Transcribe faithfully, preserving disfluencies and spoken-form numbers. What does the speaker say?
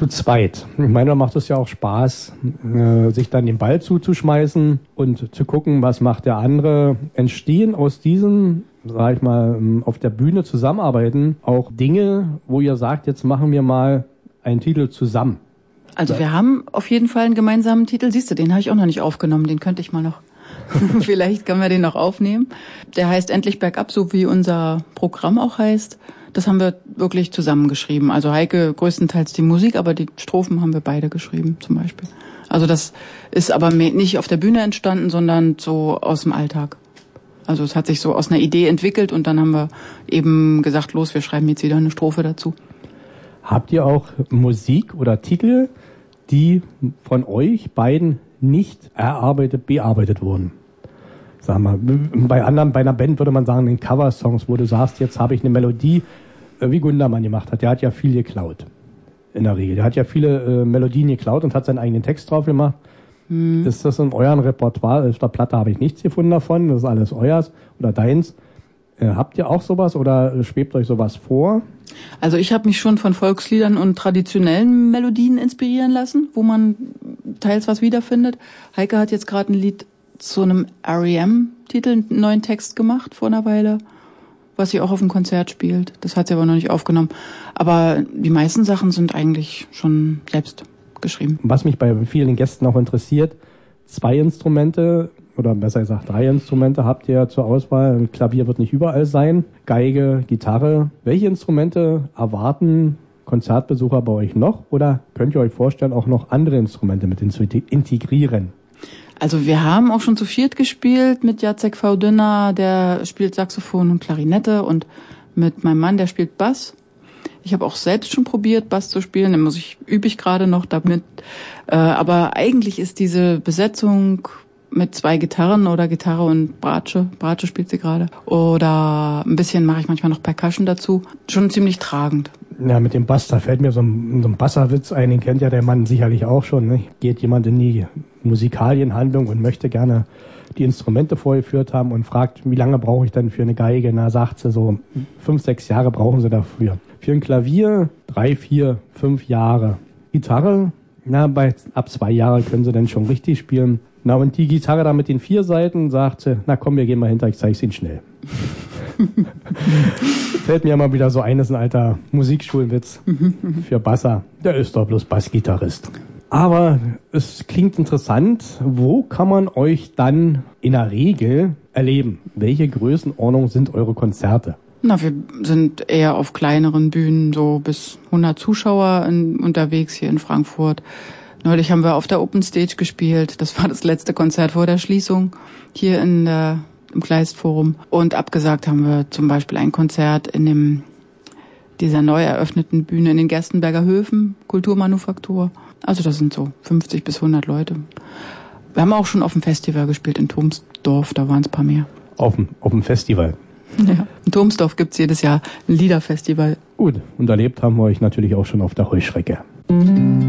zu zweit. Ich meine, da macht es ja auch Spaß, äh, sich dann den Ball zuzuschmeißen und zu gucken, was macht der andere. Entstehen aus diesem, sag ich mal, auf der Bühne zusammenarbeiten auch Dinge, wo ihr sagt, jetzt machen wir mal einen Titel zusammen. Also wir haben auf jeden Fall einen gemeinsamen Titel. Siehst du, den habe ich auch noch nicht aufgenommen. Den könnte ich mal noch. Vielleicht können wir den noch aufnehmen. Der heißt Endlich bergab, so wie unser Programm auch heißt. Das haben wir wirklich zusammengeschrieben. Also Heike größtenteils die Musik, aber die Strophen haben wir beide geschrieben zum Beispiel. Also das ist aber nicht auf der Bühne entstanden, sondern so aus dem Alltag. Also es hat sich so aus einer Idee entwickelt und dann haben wir eben gesagt, los, wir schreiben jetzt wieder eine Strophe dazu. Habt ihr auch Musik oder Titel, die von euch beiden nicht erarbeitet, bearbeitet wurden? Sagen wir, bei anderen, bei einer Band würde man sagen, in Cover-Songs, wo du sagst, jetzt habe ich eine Melodie, wie Gundermann gemacht hat. Der hat ja viel geklaut, in der Regel. Der hat ja viele äh, Melodien geklaut und hat seinen eigenen Text drauf gemacht. Hm. Ist das in euren Repertoire? Auf der Platte habe ich nichts gefunden davon, das ist alles euers oder deins. Äh, habt ihr auch sowas oder schwebt euch sowas vor? Also ich habe mich schon von Volksliedern und traditionellen Melodien inspirieren lassen, wo man teils was wiederfindet. Heike hat jetzt gerade ein Lied zu einem R E M-Titel, einen neuen Text gemacht vor einer Weile, was sie auch auf dem Konzert spielt. Das hat sie aber noch nicht aufgenommen. Aber die meisten Sachen sind eigentlich schon selbst geschrieben. Was mich bei vielen Gästen auch interessiert, zwei Instrumente oder besser gesagt drei Instrumente habt ihr zur Auswahl. Klavier wird nicht überall sein, Geige, Gitarre. Welche Instrumente erwarten Konzertbesucher bei euch noch? Oder könnt ihr euch vorstellen, auch noch andere Instrumente mit zu integrieren? Also wir haben auch schon zu viert gespielt mit Jacek Faudynna, der spielt Saxophon und Klarinette und mit meinem Mann, der spielt Bass. Ich habe auch selbst schon probiert, Bass zu spielen, dann muss ich, übe ich gerade noch damit. Äh, aber eigentlich ist diese Besetzung mit zwei Gitarren oder Gitarre und Bratsche, Bratsche spielt sie gerade, oder ein bisschen mache ich manchmal noch Percussion dazu, schon ziemlich tragend. Ja, mit dem Bass, da fällt mir so ein, so ein Basserwitz ein, den kennt ja der Mann sicherlich auch schon. Ne? Geht jemand in die Musikalienhandlung und möchte gerne die Instrumente vorgeführt haben und fragt, wie lange brauche ich denn für eine Geige? Na, sagt sie so, fünf, sechs Jahre brauchen sie dafür. Für ein Klavier drei, vier, fünf Jahre. Gitarre, na, bei ab zwei Jahren können sie dann schon richtig spielen. Na, und die Gitarre da mit den vier Seiten, sagt sie, na komm, wir gehen mal hinter, ich zeig's Ihnen schnell. Fällt mir immer wieder so ein, das ist ein alter Musikschulwitz für Basser. Der ist doch bloß Bassgitarrist. Aber es klingt interessant. Wo kann man euch dann in der Regel erleben? Welche Größenordnung sind eure Konzerte? Na, wir sind eher auf kleineren Bühnen, so bis hundert Zuschauer in, unterwegs hier in Frankfurt. Neulich haben wir auf der Open Stage gespielt. Das war das letzte Konzert vor der Schließung hier in der, im Kleistforum. Und abgesagt haben wir zum Beispiel ein Konzert in dem dieser neu eröffneten Bühne in den Gerstenberger Höfen, Kulturmanufaktur. Also das sind so fünfzig bis hundert Leute. Wir haben auch schon auf dem Festival gespielt in Thomsdorf, da waren es ein paar mehr. Auf dem, auf dem Festival? Ja, in Thomsdorf gibt's jedes Jahr ein Liederfestival. Gut, und erlebt haben wir euch natürlich auch schon auf der Heuschrecke.